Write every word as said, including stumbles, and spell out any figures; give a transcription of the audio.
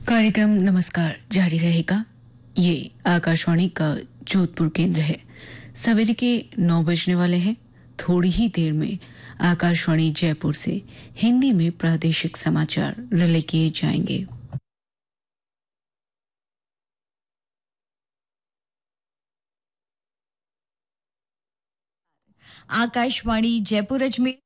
कार्यक्रम नमस्कार जारी रहेगा। ये आकाशवाणी का जोधपुर केंद्र है। सवेरे के नौ बजने वाले हैं। थोड़ी ही देर में आकाशवाणी जयपुर से हिंदी में प्रादेशिक समाचार रिले किए जाएंगे। आकाशवाणी जयपुर अजमेर